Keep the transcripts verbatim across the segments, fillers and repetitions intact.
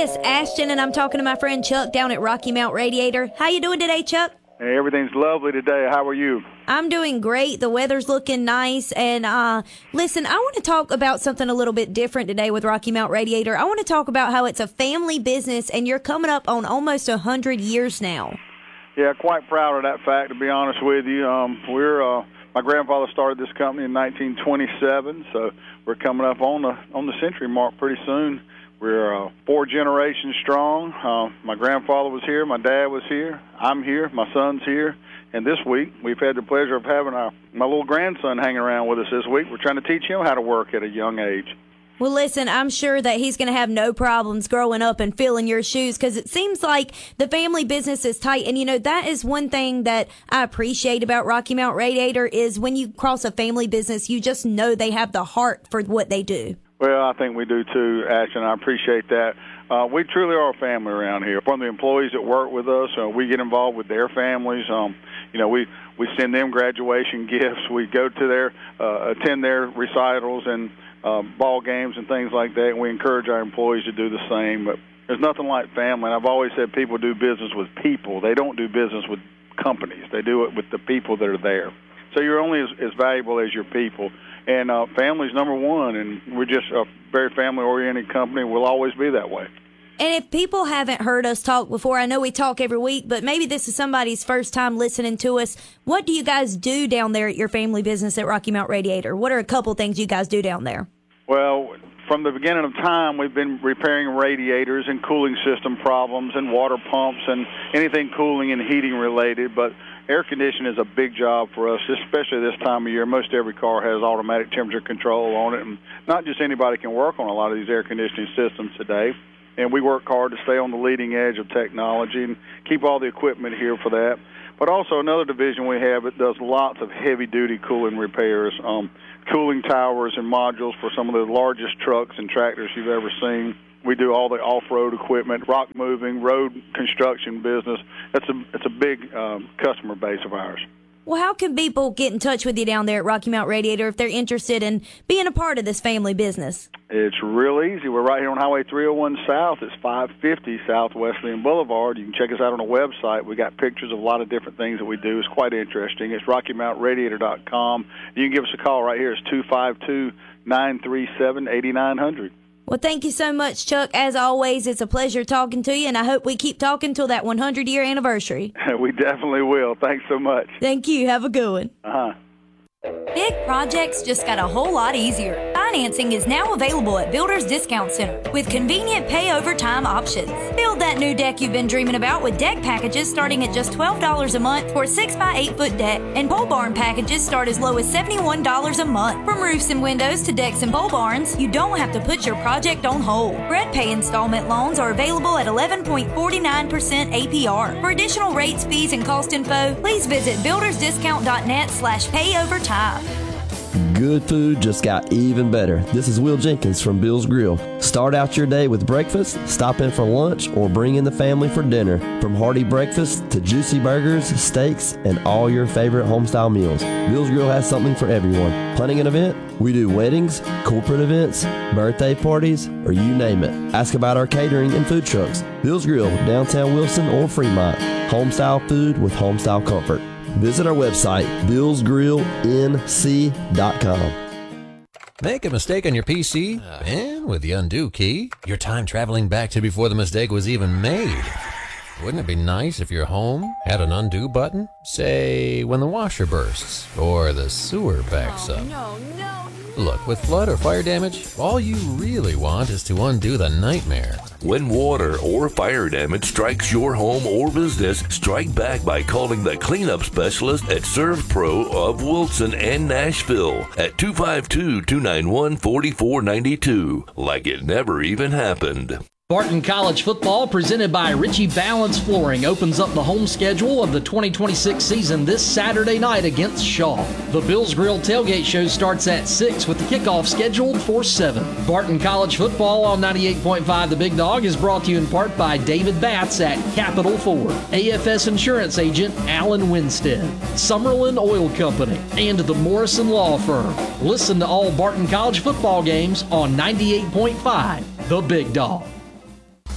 is Ashton, and I'm talking to my friend Chuck down at Rocky Mount Radiator. How you doing today, Chuck? Hey, everything's lovely today. How are you? I'm doing great. The weather's looking nice. And uh, listen, I want to talk about something a little bit different today with Rocky Mount Radiator. I want to talk about how it's a family business, and you're coming up on almost one hundred years now. Yeah, quite proud of that fact, to be honest with you. Um, we're uh, my grandfather started this company in nineteen twenty-seven, so we're coming up on the on the century mark pretty soon. We're uh, four generations strong. Uh, my grandfather was here, my dad was here, I'm here, my son's here, and this week we've had the pleasure of having our, my little grandson hanging around with us this week. We're trying to teach him how to work at a young age. Well, listen, I'm sure that he's going to have no problems growing up and filling your shoes, because it seems like the family business is tight. And, you know, that is one thing that I appreciate about Rocky Mount Radiator is when you cross a family business, you just know they have the heart for what they do. Well, I think we do too, Ashton. I appreciate that. Uh, we truly are a family around here. From the employees that work with us, uh, we get involved with their families. Um, you know, we, we send them graduation gifts. We go to their, uh, attend their recitals and uh, ball games and things like that. And we encourage our employees to do the same. But there's nothing like family. And I've always said people do business with people. They don't do business with companies. They do it with the people that are there. So you're only as, as valuable as your people. And uh, family's number one, and we're just a very family-oriented company. We'll always be that way. And if people haven't heard us talk before, I know we talk every week, but maybe this is somebody's first time listening to us. What do you guys do down there at your family business at Rocky Mount Radiator? What are a couple things you guys do down there? Well, from the beginning of time, we've been repairing radiators and cooling system problems and water pumps and anything cooling and heating related, but air conditioning is a big job for us, especially this time of year. Most every car has automatic temperature control on it, and not just anybody can work on a lot of these air conditioning systems today. And we work hard to stay on the leading edge of technology and keep all the equipment here for that. But also another division we have that does lots of heavy-duty cooling repairs, um, cooling towers and modules for some of the largest trucks and tractors you've ever seen. We do all the off-road equipment, rock moving, road construction business. That's a it's a big um, customer base of ours. Well, how can people get in touch with you down there at Rocky Mount Radiator if they're interested in being a part of this family business? It's real easy. We're right here on Highway three oh one South. It's five fifty South Wesleyan Boulevard. You can check us out on the website. We got pictures of a lot of different things that we do. It's quite interesting. It's rocky mount radiator dot com. You can give us a call right here. It's two five two, nine three seven, eight nine zero zero. Well, thank you so much, Chuck. As always, it's a pleasure talking to you, and I hope we keep talking till that one hundred year anniversary. We definitely will. Thanks so much. Thank you. Have a good one. Uh-huh. Big projects just got a whole lot easier. Financing is now available at Builders Discount Center with convenient pay over time options. Build that new deck you've been dreaming about with deck packages starting at just twelve dollars a month for a six by eight foot deck, and pole barn packages start as low as seventy-one dollars a month. From roofs and windows to decks and pole barns, you don't have to put your project on hold. Bread pay installment loans are available at eleven point four nine percent A P R. For additional rates, fees, and cost info, please visit builders discount dot net slash pay over time. Good food just got even better. This is Will Jenkins from Bill's Grill. Start out your day with breakfast, stop in for lunch, or bring in the family for dinner. From hearty breakfast to juicy burgers, steaks, and all your favorite homestyle meals, Bill's Grill has something for everyone. Planning an event? We do weddings, corporate events, birthday parties, or you name it. Ask about our catering and food trucks. Bill's Grill, downtown Wilson or Fremont. Homestyle food with homestyle comfort. Visit our website, bills grill n c dot com. Make a mistake on your P C, and with the undo key, your time traveling back to before the mistake was even made. Wouldn't it be nice if your home had an undo button? Say, when the washer bursts, or the sewer backs up. No, no. Look, with flood or fire damage, all you really want is to undo the nightmare. When water or fire damage strikes your home or business, strike back by calling the cleanup specialist at ServPro of Wilson and Nashville at two five two, two nine one, four four nine two, like it never even happened. Barton College football, presented by Ritchie Balance Flooring, opens up the home schedule of the twenty twenty-six season this Saturday night against Shaw. The Bills Grill tailgate show starts at six with the kickoff scheduled for seven. Barton College football on ninety-eight point five The Big Dog is brought to you in part by David Batts at Capital Ford, A F S Insurance Agent Alan Winstead, Summerlin Oil Company, and the Morrison Law Firm. Listen to all Barton College football games on ninety-eight point five The Big Dog.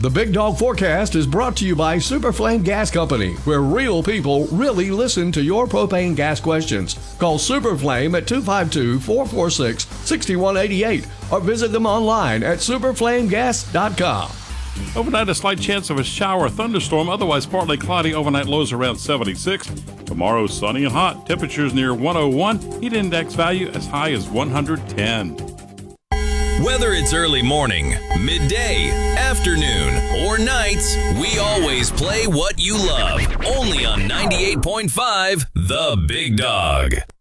The Big Dog Forecast is brought to you by Superflame Gas Company, where real people really listen to your propane gas questions. Call Superflame at two five two, four four six, six one eight eight or visit them online at superflame gas dot com. Overnight, a slight chance of a shower or thunderstorm, otherwise partly cloudy. Overnight lows around seventy-six. Tomorrow, sunny and hot. Temperatures near one oh one. Heat index value as high as one hundred ten. Whether it's early morning, midday, afternoon, or nights, we always play what you love. Only on ninety-eight point five, The Big Dog.